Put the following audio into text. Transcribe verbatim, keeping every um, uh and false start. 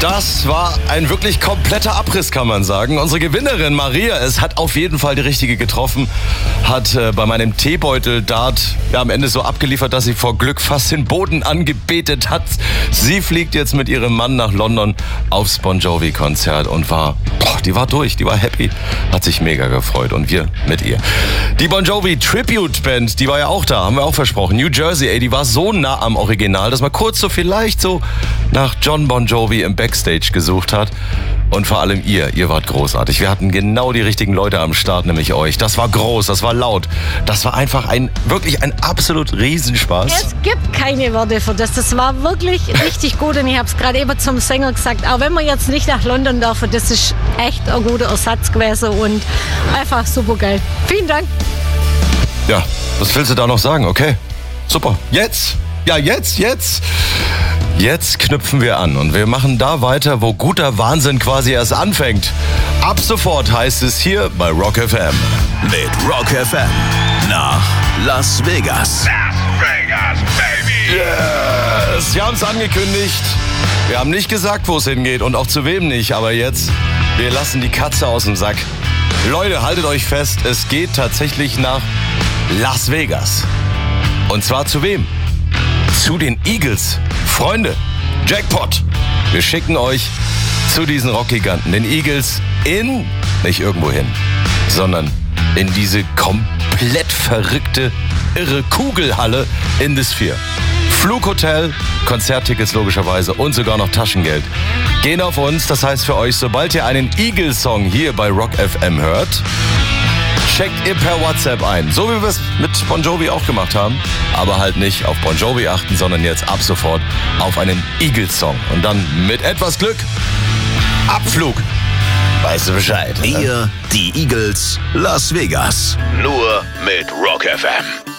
Das war ein wirklich kompletter Abriss, kann man sagen. Unsere Gewinnerin Maria, es hat auf jeden Fall die richtige getroffen, hat äh, bei meinem Teebeutel-Dart ja, am Ende so abgeliefert, dass sie vor Glück fast den Boden angebetet hat. Sie fliegt jetzt mit ihrem Mann nach London aufs Bon Jovi-Konzert und war, boah, die war durch, die war happy, hat sich mega gefreut und wir mit ihr. Die Bon Jovi Tribute Band, die war ja auch da, haben wir auch versprochen. New Jersey, ey, die war so nah am Original, dass man kurz so vielleicht so nach John Bon Jovi im Backstage gesucht hat. Und vor allem ihr, ihr wart großartig. Wir hatten genau die richtigen Leute am Start, nämlich euch. Das war groß, das war laut. Das war einfach ein, wirklich ein absolut Riesenspaß. Es gibt keine Worte für das. Das war wirklich richtig gut. Und ich habe es gerade eben zum Sänger gesagt, auch wenn wir jetzt nicht nach London dürfen, das ist echt ein guter Ersatz gewesen und einfach super geil. Vielen Dank. Ja, was willst du da noch sagen? Okay, super. Jetzt, ja jetzt, jetzt. Jetzt knüpfen wir an und wir machen da weiter, wo guter Wahnsinn quasi erst anfängt. Ab sofort heißt es hier bei Rock F M. Mit Rock F M nach Las Vegas. Las Vegas, baby! Yes! Wir haben es angekündigt. Wir haben nicht gesagt, wo es hingeht und auch zu wem nicht. Aber jetzt, wir lassen die Katze aus dem Sack. Leute, haltet euch fest, es geht tatsächlich nach Las Vegas. Und zwar zu wem? Zu den Eagles. Freunde, Jackpot. Wir schicken euch zu diesen Rockgiganten, den Eagles, in, nicht irgendwo hin, sondern in diese komplett verrückte, irre Kugelhalle in The Sphere. Flughotel, Konzerttickets logischerweise und sogar noch Taschengeld. Gehen auf uns, das heißt für euch, sobald ihr einen Eagles-Song hier bei Rock F M hört, checkt ihr per WhatsApp ein. So wie wir es mit Bon Jovi auch gemacht haben. Aber halt nicht auf Bon Jovi achten, sondern jetzt ab sofort auf einen Eagles-Song. Und dann mit etwas Glück Abflug. Weißt du Bescheid? Ihr, die Eagles, Las Vegas. Nur mit Rock F M.